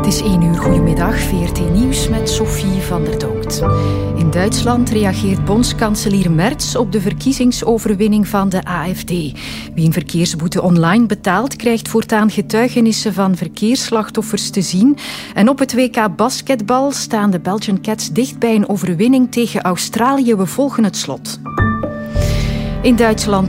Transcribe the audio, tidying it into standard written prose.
is 1 uur. Goedemiddag, VRT Nieuws met Sophie van der Dood. In Duitsland reageert bondskanselier Merz op de verkiezingsoverwinning van de AfD. Wie een verkeersboete online betaalt, krijgt voortaan getuigenissen van verkeersslachtoffers te zien. En op het WK basketbal staan de Belgian Cats dicht bij een overwinning tegen Australië. We volgen het slot. In Duitsland